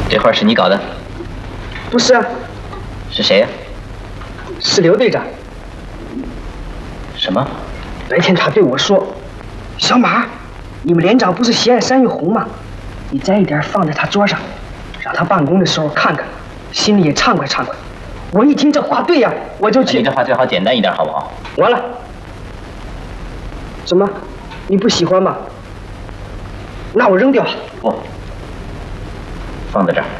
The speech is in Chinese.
这画是你搞的？ 不是啊。 是谁呀？ 是刘队长。 什么？ 白天他对我说：“小马，你们连长不是喜爱山芋红吗？你摘一点放在他桌上，让他办公的时候看看，心里也畅快畅快。”我一听这话对呀，我就去。 你这话最好简单一点，好不好？ 完了。怎么？你不喜欢吗？那我扔掉。 不，放在这儿。